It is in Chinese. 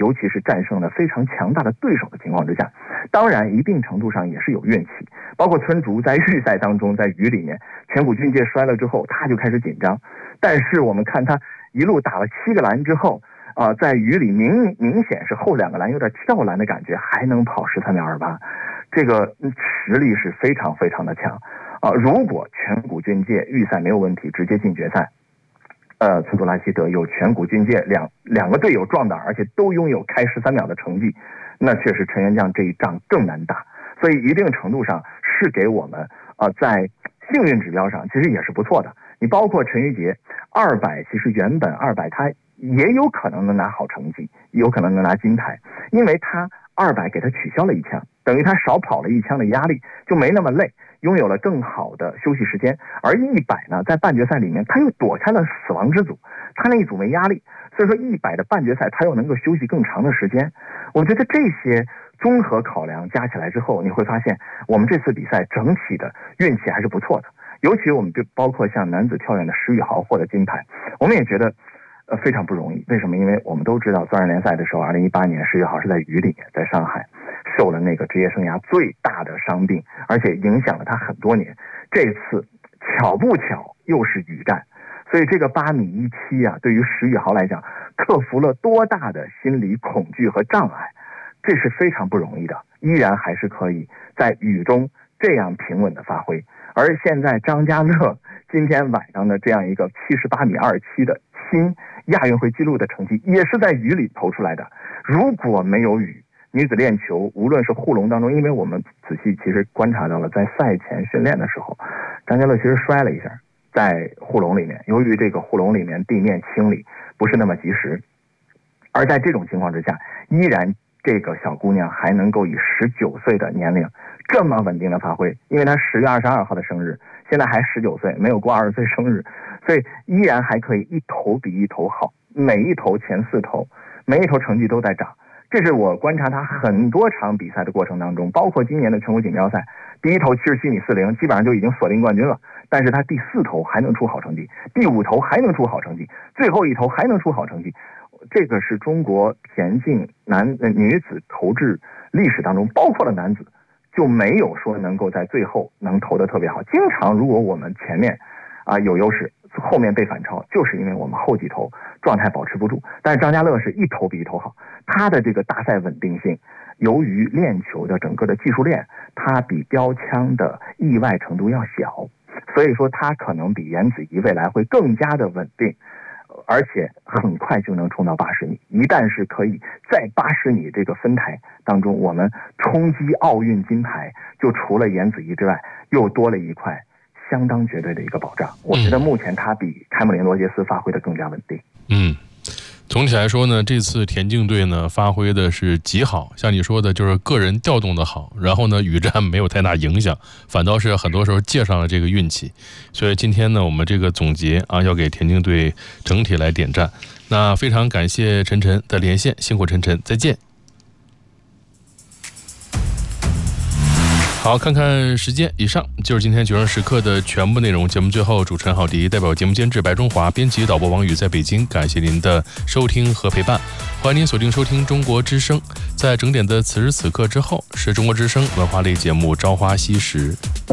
尤其是战胜了非常强大的对手的情况之下，当然一定程度上也是有运气。包括村竹在预赛当中，在雨里面全谷俊介摔了之后，他就开始紧张，但是我们看他一路打了7个篮之后在雨里明显是后2个篮有点跳篮的感觉，还能跑13秒28，这个实力是非常非常的强如果全谷俊介预赛没有问题，直接进决赛，村竹拉希德有全谷俊介两个队友壮胆，而且都拥有开13秒的成绩，那确实陈元将这一仗更难打。所以一定程度上是给我们在幸运指标上其实也是不错的。你包括陈玉杰200，其实原本200他也有可能能拿好成绩，有可能能拿金牌，因为他200给他取消了1枪，等于他少跑了1枪的压力，就没那么累，拥有了更好的休息时间。而100呢，在半决赛里面他又躲开了死亡之组，他那一组没压力，所以说100的半决赛他又能够休息更长的时间。我觉得这些综合考量加起来之后，你会发现我们这次比赛整体的运气还是不错的。尤其我们就包括像男子跳远的石宇豪获得金牌，我们也觉得非常不容易。为什么？因为我们都知道钻石联赛的时候2018年石宇豪是在雨里面，在上海受了那个职业生涯最大的伤病，而且影响了他很多年。这次巧不巧又是雨战，所以这个8.17米对于石宇豪来讲克服了多大的心理恐惧和障碍，这是非常不容易的，依然还是可以在雨中这样平稳的发挥。而现在张家乐今天晚上的这样一个78.27米的新亚运会纪录的成绩，也是在雨里投出来的。如果没有雨，女子链球无论是护龙当中，因为我们仔细其实观察到了，在赛前训练的时候，张家乐其实摔了一下，在护龙里面，由于这个护龙里面地面清理不是那么及时，而在这种情况之下，依然这个小姑娘还能够以19岁的年龄这么稳定的发挥，因为她10月22号的生日，现在还19岁，没有过20岁生日，所以依然还可以一投比一投好，每一投前4投，每一投成绩都在涨。这是我观察她很多场比赛的过程当中，包括今年的全国锦标赛，第一投77.40米，基本上就已经锁定冠军了，但是她第4投还能出好成绩，第5投还能出好成绩，最后一投还能出好成绩。这个是中国田径女子投掷历史当中，包括了男子，就没有说能够在最后能投得特别好。经常如果我们前面有优势，后面被反超，就是因为我们后几投状态保持不住。但是张家乐是一投比一投好，他的这个大赛稳定性，由于链球的整个的技术链，它比标枪的意外程度要小，所以说他可能比颜子怡未来会更加的稳定，而且很快就能冲到80米。一旦是可以在80米这个分台当中，我们冲击奥运金牌，就除了颜子怡之外，又多了一块相当绝对的一个保障。我觉得目前他比凯姆林罗杰斯发挥的更加稳定。 总体来说呢，这次田径队呢发挥的是极好，像你说的就是个人调动的好，然后呢雨战没有太大影响，反倒是很多时候借上了这个运气。所以今天呢我们这个总结要给田径队整体来点赞。那非常感谢晨晨的连线，辛苦晨晨，再见。好，看看时间，以上就是今天9时时刻的全部内容。节目最后，主持人郝迪代表节目监制白中华，编辑导播王宇在北京，感谢您的收听和陪伴。欢迎您锁定收听中国之声，在整点的此时此刻之后，是中国之声文化类节目《朝花夕拾》。